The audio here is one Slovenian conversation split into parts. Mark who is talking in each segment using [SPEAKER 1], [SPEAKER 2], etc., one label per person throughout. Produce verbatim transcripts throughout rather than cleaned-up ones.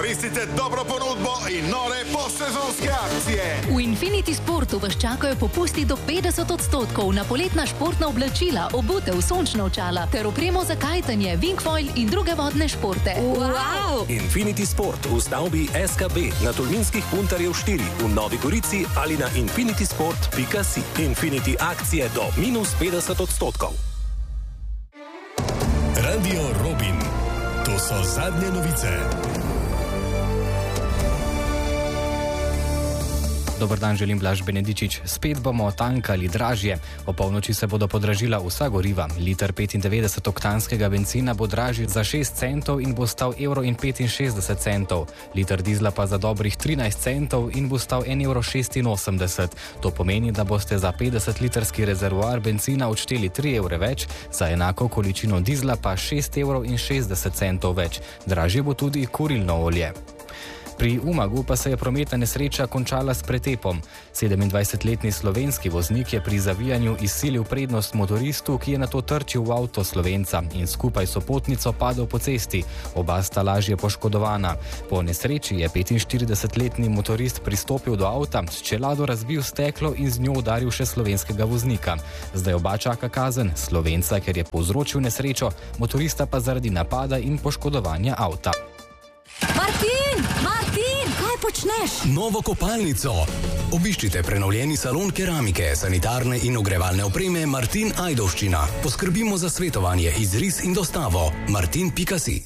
[SPEAKER 1] Koristite dobro ponudbo in nore postsezonske akcije.
[SPEAKER 2] V Infinity Sportu vas čakajo popusti do petdeset odstotkov na poletna športna oblačila, obutev, sončna očala ter opremo za kajtanje, wingfoil in druge vodne športe.
[SPEAKER 3] Wow!
[SPEAKER 4] Infinity Sport v stavbi S K B na Tolminskih Puntarjev štiri v Novi Gorici ali na infinitysport pika si. Infinity akcije do minus petdeset odstotkov.
[SPEAKER 5] Radio Robin. To so zadnje novice.
[SPEAKER 6] Dobar dan, želim Blaž Benedičič. Spet bomo tankali dražje. O polnoči se bodo podražila vsa goriva. Liter petindevetdeset oktanskega bencina bo dražji za šest centov in bo stal evro in petinšestdeset centov. Liter dizla pa za dobrih trinajst centov in bo stal en evro šestinosemdeset. To pomeni, da boste za petdeset litrski rezervoar bencina odšteli tri evre več, za enako količino dizla pa šest evrov in šestdeset centov več. Dražje bo tudi kurilno olje. Pri Umagu pa se je prometna nesreča končala s pretepom. sedemindvajsetletni slovenski voznik je pri zavijanju izsilil prednost motoristu, ki je nato trčil v avto Slovenca in skupaj s sopotnico padel po cesti. Oba sta lažje poškodovana. Po nesreči je petinštiridesetletni motorist pristopil do avta, s čelado razbil steklo in z njo udaril še slovenskega voznika. Zdaj oba čaka kazen, Slovenca, ker je povzročil nesrečo, motorista pa zaradi napada in poškodovanja avta.
[SPEAKER 3] Martin! Martin! Kaj počneš?
[SPEAKER 5] Novo kopalnico. Obiščite prenovljeni salon keramike, sanitarne in ogrevalne opreme Martin Ajdovščina. Poskrbimo za svetovanje, izris in dostavo. martin pika si.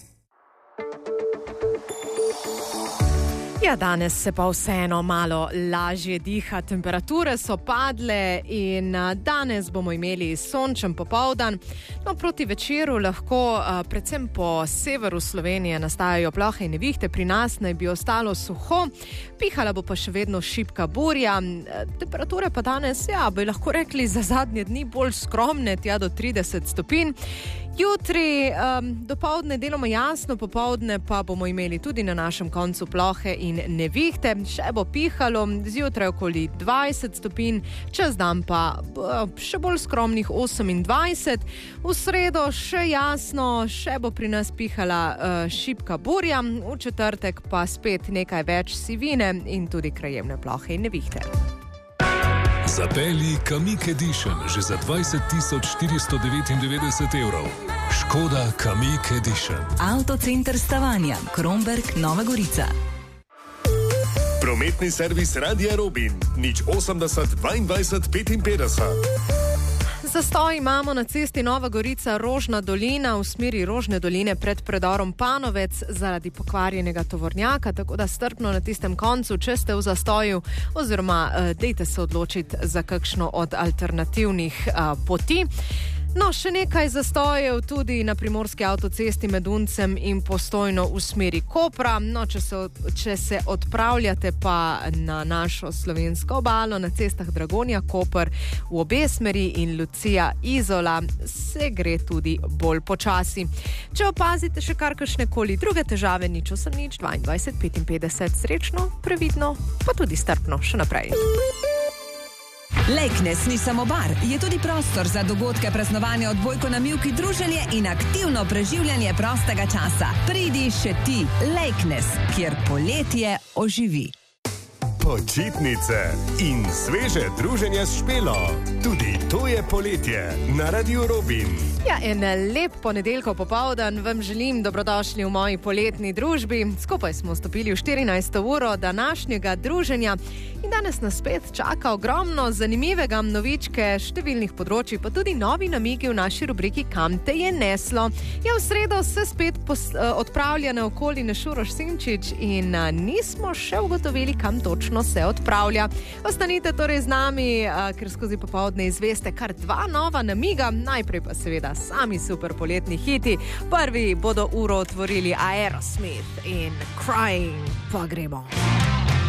[SPEAKER 7] Ja, danes se pa vseeno malo lažje diha, temperature so padle in danes bomo imeli sončen popoldan. No, proti večeru lahko predvsem po severu Slovenije nastajajo plohe in nevihte, pri nas naj bi ostalo suho, pihala bo pa še vedno šibka burja. Temperature pa danes, ja, bi lahko rekli za zadnje dni bolj skromne, tja do trideset stopinj. Jutri um, dopoldne deloma jasno, popoldne pa bomo imeli tudi na našem koncu plohe in nevihte. Še bo pihalo, zjutraj okoli dvajset stopinj, čez dan pa uh, še bolj skromnih osemindvajset. V sredo še jasno, še bo pri nas pihala uh, šibka burja, v četrtek pa spet nekaj več sivine in tudi krajevne plohe in nevihte.
[SPEAKER 5] Zapelji Kamiq Edition že za dvajset tisoč štiristo devetindevetdeset evrov. Škoda Kamiq Edition.
[SPEAKER 3] Avtocenter Stavanja, Kromberk, Nova Gorica.
[SPEAKER 1] Prometni servis Radia Robin. Nič osemdeset dvaindvajset petinpetdeset.
[SPEAKER 7] Zastoj imamo na cesti Nova Gorica Rožna dolina v smeri Rožne doline pred predorom Panovec zaradi pokvarjenega tovornjaka, tako da strpno na tistem koncu, če ste v zastoju, oziroma uh, dejte se odločiti za kakšno od alternativnih uh, poti. No, še nekaj zastojev tudi na primorski avtocesti med Uncem in Postojno v smeri Kopra. No, če se, če se odpravljate pa na našo slovensko obalo, na cestah Dragonja, Koper v obe smeri in Lucija Izola, se gre tudi bolj počasi. Če opazite še kar kakšne koli druge težave, nič osem nič dvaindvajset petinpetdeset, srečno, previdno, pa tudi strpno še naprej.
[SPEAKER 3] Lejknes ni samo bar, je tudi prostor za dogodke, praznovanja, odbojko na mivki, druženje in aktivno preživljanje prostega časa. Pridi še ti, Lejknes, kjer poletje oživi.
[SPEAKER 1] Počitnice in sveže druženje s Špelo. Tudi to je poletje na Radiu Robin.
[SPEAKER 7] Ja, en lep ponedeljkov popoldan vam želim, dobrodošli v moji poletni družbi. Skupaj smo stopili v štirinajsto uro današnjega druženja in danes nas spet čaka ogromno zanimivega, novičke številnih področji, pa tudi novi namigi v naši rubriki Kam te je neslo. Ja, v sredo se spet pos, odpravlja na okoline Šuroš Simčič in nismo še ugotovili, kam točno se odpravlja. Ostanite torej z nami, ker skozi popoldne izveste kar dva nova namiga, najprej pa seveda sami super poletni hiti. Prvi bodo uro otvorili Aerosmith in Crying. Pa gremo.